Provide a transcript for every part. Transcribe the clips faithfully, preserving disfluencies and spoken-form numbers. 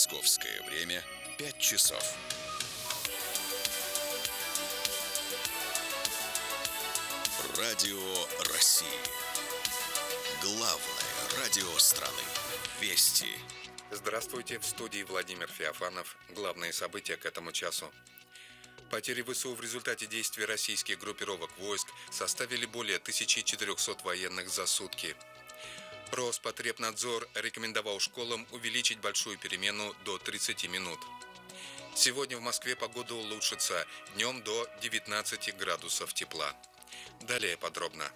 Московское время пять часов. Радио России. Главное радио страны. Вести. Здравствуйте, в студии Владимир Феофанов. Главные события к этому часу. Потери ВСУ в результате действий российских группировок войск составили более тысячи четырехсот военных за сутки. Роспотребнадзор рекомендовал школам увеличить большую перемену до тридцати минут. Сегодня в Москве погода улучшится, днем до девятнадцати градусов тепла. Далее подробно.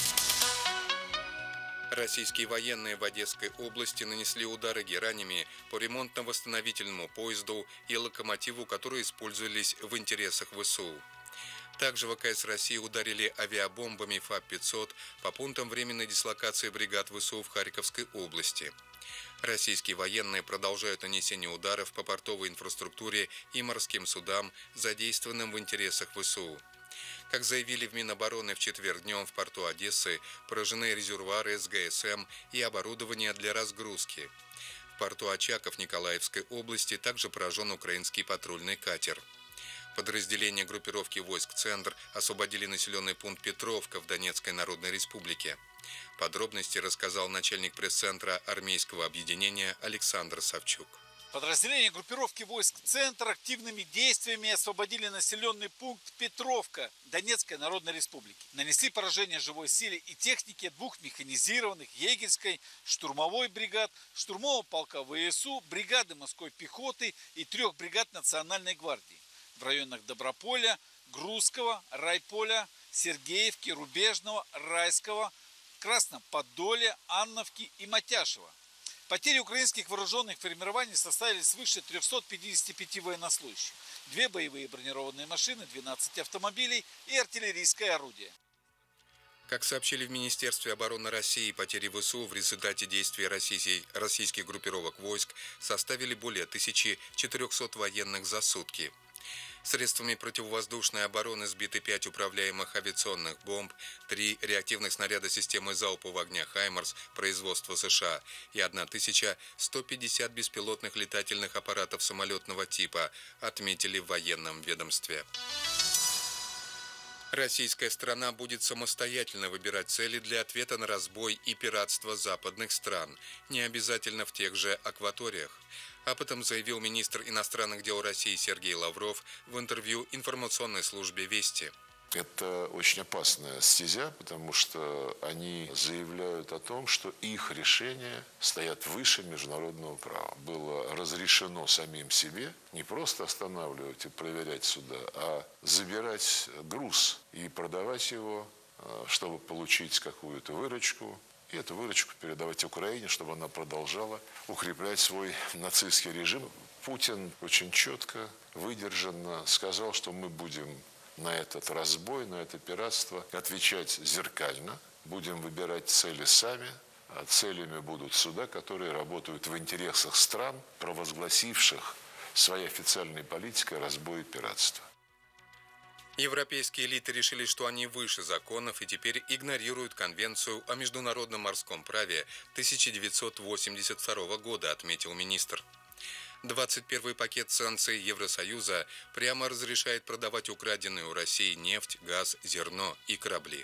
Российские военные в Одесской области нанесли удары геранями по ремонтно-восстановительному поезду и локомотиву, которые использовались в интересах ВСУ. Также ВКС России ударили авиабомбами ФАБ пятьсот по пунктам временной дислокации бригад ВСУ в Харьковской области. Российские военные продолжают нанесение ударов по портовой инфраструктуре и морским судам, задействованным в интересах ВСУ. Как заявили в Минобороны в четверг днем, в порту Одессы поражены резервуары эс гэ эс эм и оборудование для разгрузки. В порту Очаков Николаевской области также поражен украинский патрульный катер. Подразделения группировки войск «Центр» освободили населенный пункт Петровка в Донецкой Народной Республике. Подробности рассказал начальник пресс-центра армейского объединения Александр Савчук. Подразделения группировки войск «Центр» активными действиями освободили населенный пункт Петровка Донецкой Народной Республики. Нанесли поражение живой силе и технике двух механизированных егерской, штурмовой бригад, штурмового полка вэ эс у, бригады морской пехоты и трех бригад Национальной гвардии в районах Доброполя, Грузского, Райполя, Сергеевки, Рубежного, Райского, Красноподолья, Анновки и Матяшева. Потери украинских вооруженных формирований составили свыше трёхсот пятидесяти пяти военнослужащих, две боевые бронированные машины, двенадцать автомобилей и артиллерийское орудие. Как сообщили в Министерстве обороны России, потери ВСУ в результате действий российских, российских группировок войск составили более тысячи четырехсот военных за сутки. Средствами противовоздушной обороны сбиты пять управляемых авиационных бомб, три реактивных снаряда системы залпового огня «Хаймарс» производства США и тысяча сто пятьдесят беспилотных летательных аппаратов самолетного типа, отметили в военном ведомстве. Российская страна будет самостоятельно выбирать цели для ответа на разбой и пиратство западных стран, не обязательно в тех же акваториях. Об этом заявил министр иностранных дел России Сергей Лавров в интервью информационной службе «Вести». Это очень опасная стезя, потому что они заявляют о том, что их решения стоят выше международного права. Было разрешено самим себе не просто останавливать и проверять суда, а забирать груз и продавать его, чтобы получить какую-то выручку. И эту выручку передавать Украине, чтобы она продолжала укреплять свой нацистский режим. Путин очень четко, выдержанно сказал, что мы будем на этот разбой, на это пиратство отвечать зеркально. Будем выбирать цели сами. А целями будут суда, которые работают в интересах стран, провозгласивших своей официальной политикой разбой и пиратство. Европейские элиты решили, что они выше законов и теперь игнорируют Конвенцию о международном морском праве тысяча девятьсот восемьдесят второго года, отметил министр. двадцать первый пакет санкций Евросоюза прямо разрешает продавать украденную у России нефть, газ, зерно и корабли.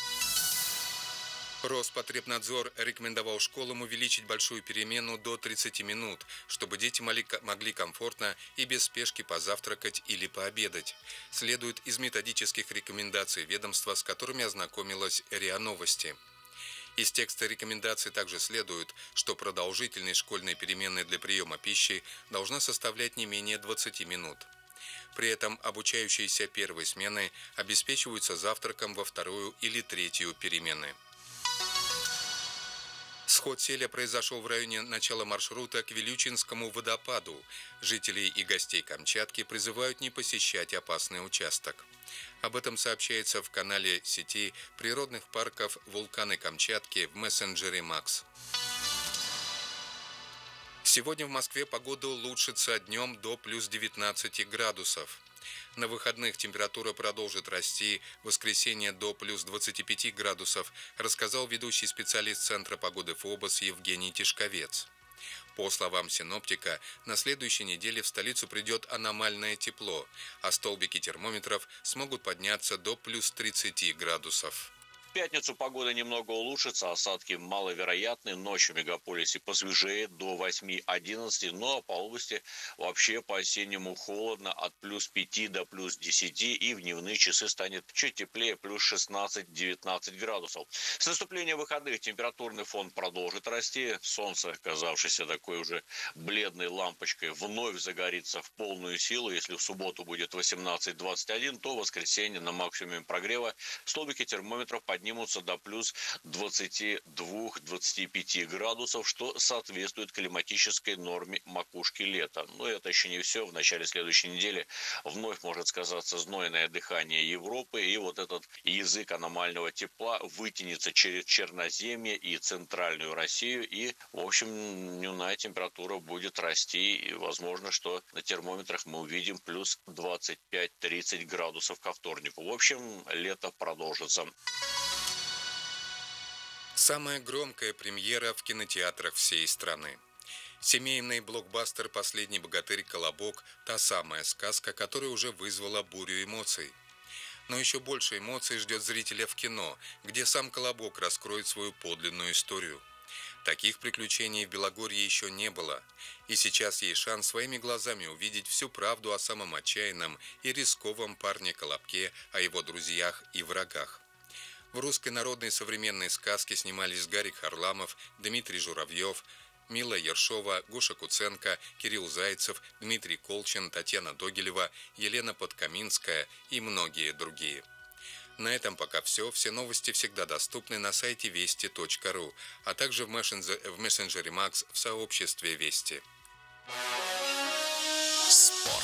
Роспотребнадзор рекомендовал школам увеличить большую перемену до тридцати минут, чтобы дети могли комфортно и без спешки позавтракать или пообедать. Следует из методических рекомендаций ведомства, с которыми ознакомилась РИА Новости. Из текста рекомендаций также следует, что продолжительность школьной перемены для приема пищи должна составлять не менее двадцати минут. При этом обучающиеся первой смены обеспечиваются завтраком во вторую или третью перемены. Сход селя произошел в районе начала маршрута к Вилючинскому водопаду. Жителей и гостей Камчатки призывают не посещать опасный участок. Об этом сообщается в канале сети природных парков «Вулканы Камчатки» в мессенджере «Макс». Сегодня в Москве погода улучшится днем до плюс девятнадцати градусов. На выходных температура продолжит расти, в воскресенье до плюс двадцати пяти градусов, рассказал ведущий специалист Центра погоды ФОБОС Евгений Тишковец. По словам синоптика, на следующей неделе в столицу придет аномальное тепло, а столбики термометров смогут подняться до плюс тридцати градусов. В пятницу погода немного улучшится, осадки маловероятны, ночью в мегаполисе посвежеет до восьми-одиннадцати, но по области вообще по-осеннему холодно от плюс пяти до плюс десяти, и в дневные часы станет чуть теплее, плюс шестнадцать-девятнадцать градусов. С наступлением выходных температурный фон продолжит расти, солнце, казавшееся такой уже бледной лампочкой, вновь загорится в полную силу. Если в субботу будет восемнадцать-двадцать один, то в воскресенье на максимуме прогрева столбики термометров поднимутся поднимутся до плюс двадцати двух — двадцати пяти градусов, что соответствует климатической норме макушки лета. Но это еще не все. В начале следующей недели вновь может сказаться знойное дыхание Европы, и вот этот язык аномального тепла вытянется через Черноземье и центральную Россию, и, в общем, дневная температура будет расти, и возможно, что на термометрах мы увидим плюс двадцать пять — тридцать градусов ко вторнику. В общем, лето продолжится. Самая громкая премьера в кинотеатрах всей страны. Семейный блокбастер «Последний богатырь. Колобок» – та самая сказка, которая уже вызвала бурю эмоций. Но еще больше эмоций ждет зрителя в кино, где сам Колобок раскроет свою подлинную историю. Таких приключений в Белогорье еще не было, и сейчас есть шанс своими глазами увидеть всю правду о самом отчаянном и рисковом парне Колобке, о его друзьях и врагах. В русской народной современной сказке снимались Гарик Харламов, Дмитрий Журавьев, Мила Ершова, Гоша Куценко, Кирилл Зайцев, Дмитрий Колчин, Татьяна Догилева, Елена Подкаминская и многие другие. На этом пока все. Все новости всегда доступны на сайте вести точка ру, а также в мессенджере, в мессенджере Макс в сообществе Вести. Спорт.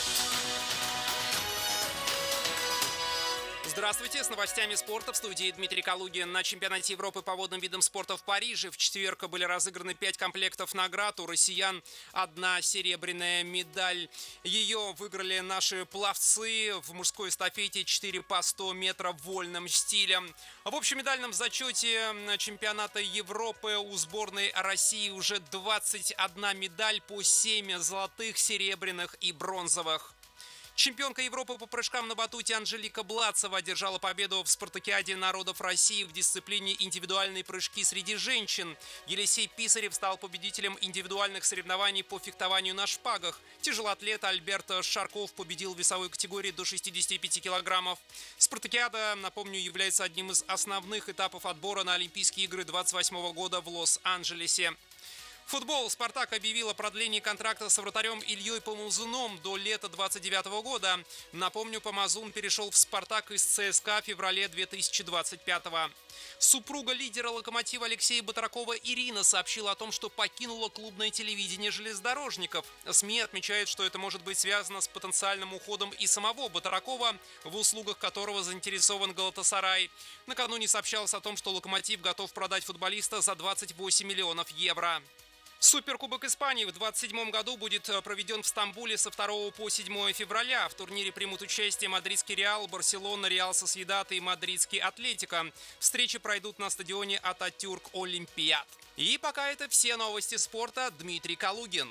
Здравствуйте, с новостями спорта в студии Дмитрий Калугин. На чемпионате Европы по водным видам спорта в Париже в четверг были разыграны пять комплектов наград. У россиян одна серебряная медаль. Ее выиграли наши пловцы в мужской эстафете четыре по сто метров вольным стилем. В общемедальном зачете чемпионата Европы у сборной России уже двадцать одна медаль, по семь золотых, серебряных и бронзовых. Чемпионка Европы по прыжкам на батуте Анжелика Блацева одержала победу в спартакиаде народов России в дисциплине индивидуальные прыжки среди женщин. Елисей Писарев стал победителем индивидуальных соревнований по фехтованию на шпагах. Тяжелоатлет Альберт Шарков победил в весовой категории до шестидесяти пяти килограммов. Спартакиада, напомню, является одним из основных этапов отбора на Олимпийские игры двадцать восьмого года в Лос-Анджелесе. Футбол. «Спартак» объявил о продлении контракта с вратарем Ильей Помазуном до лета двадцать девятого года. Напомню, Помазун перешел в «Спартак» из ЦСКА в феврале две тысячи двадцать пятого. Супруга лидера «Локомотива» Алексея Батракова Ирина сообщила о том, что покинула клубное телевидение железнодорожников. СМИ отмечают, что это может быть связано с потенциальным уходом и самого Батракова, в услугах которого заинтересован Галатасарай. Накануне сообщалось о том, что «Локомотив» готов продать футболиста за двадцать восемь миллионов евро. Суперкубок Испании в двадцать седьмом году будет проведен в Стамбуле со второго по седьмое февраля. В турнире примут участие мадридский Реал, Барселона, Реал Сосьедад и мадридский Атлетико. Встречи пройдут на стадионе Ататюрк Олимпиад. И пока это все новости спорта. Дмитрий Калугин.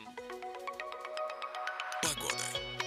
Погода.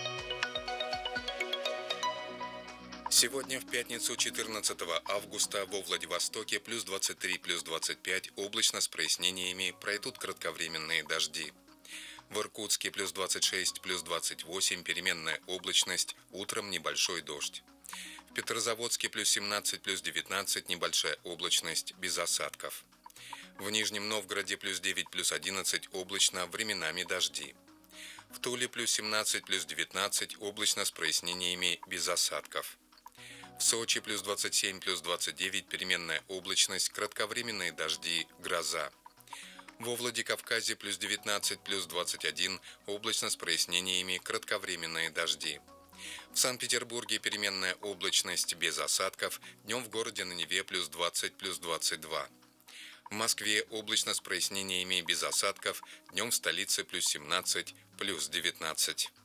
Сегодня в пятницу четырнадцатого августа во Владивостоке плюс двадцать три, плюс двадцать пять, облачно с прояснениями, пройдут кратковременные дожди. В Иркутске плюс двадцать шесть, плюс двадцать восемь, переменная облачность, утром небольшой дождь. В Петрозаводске плюс семнадцать, плюс девятнадцать, небольшая облачность, без осадков. В Нижнем Новгороде плюс девять, плюс одиннадцать, облачно, временами дожди. В Туле плюс семнадцать, плюс девятнадцать, облачно с прояснениями, без осадков. В Сочи плюс двадцать семь, плюс двадцать девять, переменная облачность, кратковременные дожди, гроза. Во Владикавказе плюс девятнадцать, плюс двадцать один, облачно с прояснениями, кратковременные дожди. В Санкт-Петербурге переменная облачность, без осадков, днем в городе на Неве плюс двадцать, плюс двадцать два. В Москве облачно с прояснениями, без осадков, днем в столице плюс семнадцать, плюс девятнадцать.